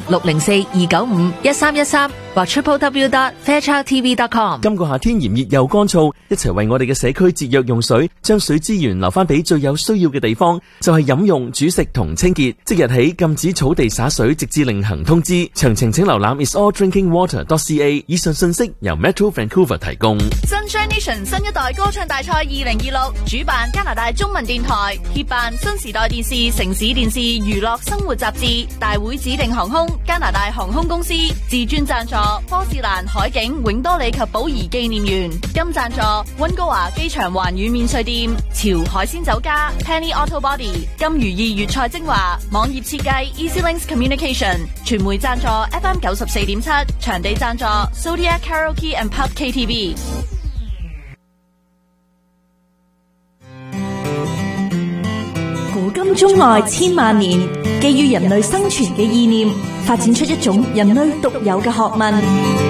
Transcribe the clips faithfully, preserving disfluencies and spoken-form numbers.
六零四二九五一三一三或 triple w dot fairchild t v dot com。 今個夏天炎熱又乾燥，一齊為我哋嘅社區節約用水，將水資源留翻俾最有需要嘅地方，就係飲用、煮食同清潔。即日起禁止草地灑水，直至另行通知。詳情請瀏覽 is all drinking water dot c a。以上信息由 Metro Vancouver 提供。 Sunshine Nation 新一代歌唱大賽二零二六主辦加拿大中文電台，協辦新時代電視、城市電視、娛樂生活雜誌，大會指定航空加拿大航空公司，自專贊助波士蘭海景永多里及寶儀紀念園，金贊助溫哥華機場環宇免稅店、潮海鮮酒家、Penny Auto Body、金如意粵菜精華、網頁設計 EasyLinks Communication， 傳媒贊助 F M 九十四點七，場地贊助 Zodiac Karaoke and Pub K T V。 古今中外千萬年，基於人類生存嘅意念，發展出一種人類獨有嘅學問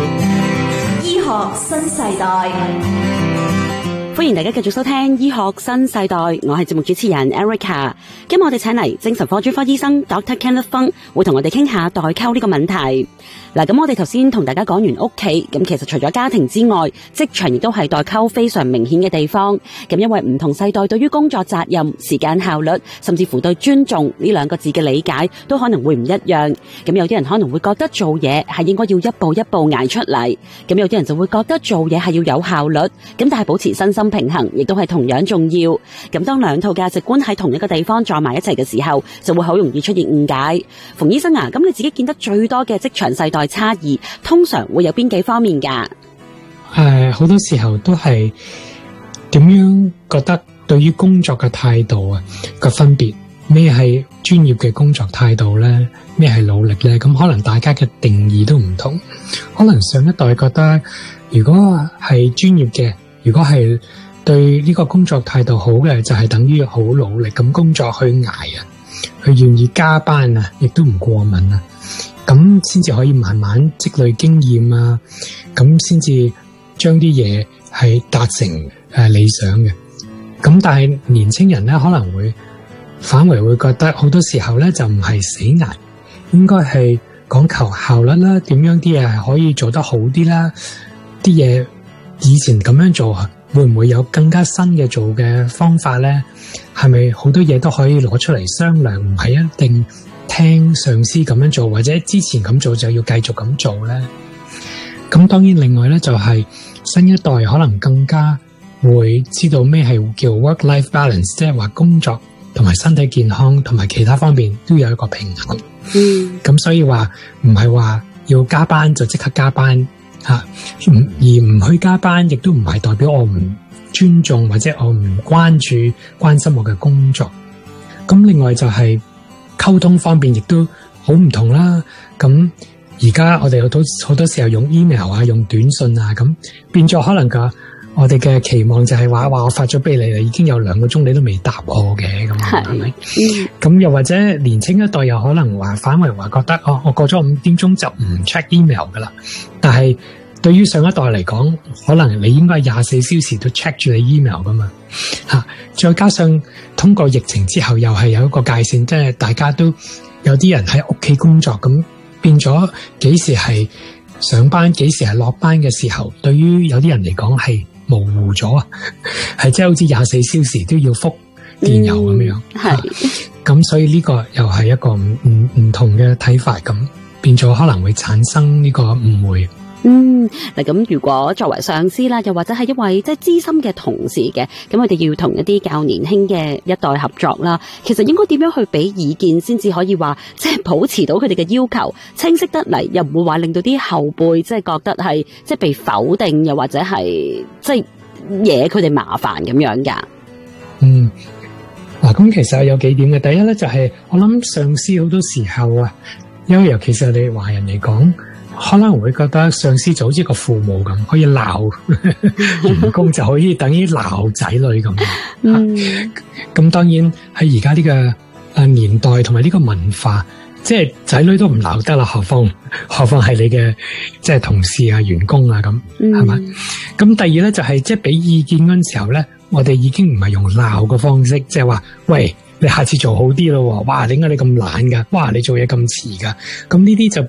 ——醫學新世代。 歡迎大家繼續收聽醫學新世代，我係節目主持人 Erica。今日我哋請嚟精神科專科醫生 Doctor Kenneth Fung， 會同我哋傾下代溝呢個問題。嗱，咁我哋頭先同大家講完屋企，咁其實除咗家庭之外，職場亦都係代溝非常明顯嘅地方。咁因為唔同世代對於工作責任、時間效率，甚至乎對尊重呢兩個字嘅理解，都可能會唔一樣。咁有啲人可能會覺得做嘢係應該要一步一步捱出嚟，咁有啲人就會覺得做嘢係要有效率。咁但係保持身心平衡，亦都係同樣重要。咁當兩套價值觀喺同一個地方撞埋一齊嘅時候，就會好容易出現誤解。馮醫生啊，咁你自己見得最多嘅職場世代差異通常會有邊幾方面㗎？ 誒，好多時候都係點樣覺得對於工作嘅態度啊個分別，咩係專業嘅工作態度咧？咩係努力咧？咁可能大家嘅定義都唔同。可能上一代覺得如果係專業嘅，如果係對呢個工作態度好嘅，就係等於好努力咁工作去捱啊，去願意加班啊，亦都唔過敏啊。咁先至可以慢慢積累經驗啊，咁先至將啲嘢係達成誒理想嘅。咁但係年青人咧可能會反為會覺得好多時候咧就唔係死捱，應該係講求效率啦，點樣啲嘢係可以做得好啲啦，啲嘢以前咁樣做會唔會有更加新嘅做嘅方法咧？係咪好多嘢都可以攞出嚟商量，唔係一定聽上司咁樣做，或者之前咁做就要繼續咁做咧。咁當然另外咧就係新一代可能更加會知道咩係叫 work-life balance， 即係話工作同埋身體健康同埋其他方面都有一個平衡。嗯，咁所以話唔係話要加班就即刻加班吓，而唔去加班亦都唔係代表我唔尊重或者我唔關注關心我嘅工作。咁另外就係溝通方面亦都好唔同啦，咁而家我哋好多好多時候用 email 啊，用短信啊，咁變咗可能個我哋嘅期望就係話話我發咗俾你啦，已經有兩個鐘你都未答我嘅，咁係咪？咁又或者年青一代又可能話反為話覺得哦，我過咗五點鐘就唔 check email 噶啦，但係對於上一代嚟講，可能你應該廿四小時都 check 住你 email 噶嘛，吓，再加上通過疫情之後，又係有一個界線，即係大家都有啲人喺屋企工作，咁變咗幾時係上班，幾時係落班嘅時候，對於有啲人嚟講係模糊咗啊，係即係好似廿四小時都要覆電郵咁樣，係咁，所以呢個又係一個唔唔唔同嘅睇法，咁變咗可能會產生呢個誤會。 嗯，嗱，咁如果作為上司啦，又或者係一位即係資深嘅同事嘅，咁我哋要同一啲較年輕嘅一代合作啦，其實應該點樣去俾意見先至可以話即係保持到佢哋嘅要求清晰得嚟，又唔會話令到啲後輩即係覺得係即係被否定，又或者係即係惹佢哋麻煩咁樣噶。 嗯，嗱，咁其實有幾點嘅。第一咧就係、是、我諗上司好多時候啊，因為尤其是我哋華人嚟講，可能會覺得上司就好似個父母咁，可以鬧員工就可以等於鬧仔女咁。咁、嗯、當然喺而家呢個誒年代同埋呢個文化，即係仔女都唔鬧得啦，何況何況係你嘅即係同事啊、員工啊咁，係咪？咁第二咧就係即係俾意見嗰陣時候咧，我哋已經唔係用鬧嘅方式，即係話喂，你下次做好啲咯，哇！點解你咁懶噶？哇！你做嘢咁遲噶？咁呢啲就